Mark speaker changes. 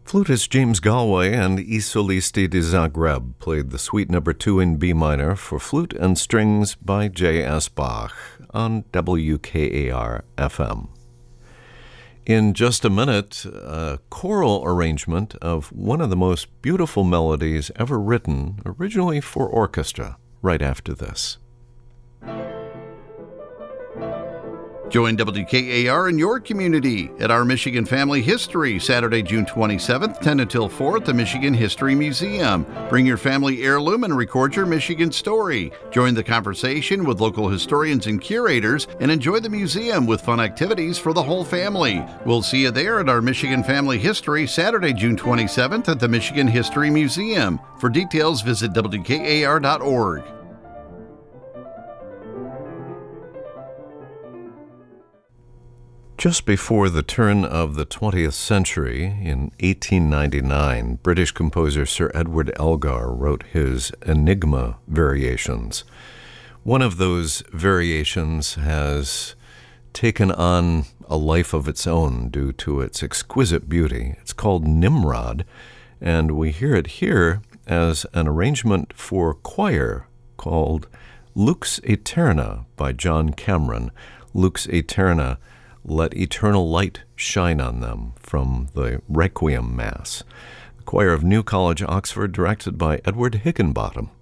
Speaker 1: Flutist James Galway and I Solisti di Zagreb played the Suite No. 2 in B minor for flute and strings by J.S. Bach on WKAR-FM. In just a minute, a choral arrangement of one of the most beautiful melodies ever written, originally for orchestra, right after this.
Speaker 2: Join WKAR in your community at our Michigan Family History, Saturday, June 27th, 10 until 4 at the Michigan History Museum. Bring your family heirloom and record your Michigan story. Join the conversation with local historians and curators and enjoy the museum with fun activities for the whole family. We'll see you there at our Michigan Family History, Saturday, June 27th at the Michigan History Museum. For details, visit WKAR.org.
Speaker 1: Just before the turn of the 20th century, in 1899, British composer Sir Edward Elgar wrote his Enigma variations. One of those variations has taken on a life of its own due to its exquisite beauty. It's called Nimrod, and we hear it here as an arrangement for choir called Lux Aeterna by John Cameron. Lux Aeterna, Let Eternal Light Shine on Them, from the Requiem Mass. The choir of New College, Oxford, directed by Edward Hickenbottom.